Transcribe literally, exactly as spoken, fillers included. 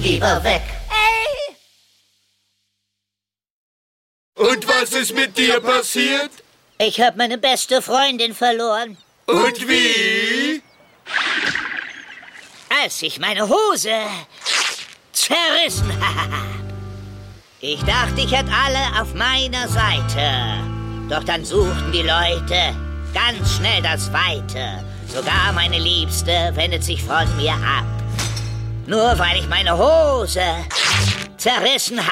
lieber weg. Ey! Und was ist mit dir passiert? Ich habe meine beste Freundin verloren. Und wie? Als ich meine Hose zerrissen habe. Ich dachte, ich hätte alle auf meiner Seite. Doch dann suchten die Leute ganz schnell das Weite. Sogar meine Liebste wendet sich von mir ab. Nur weil ich meine Hose zerrissen habe.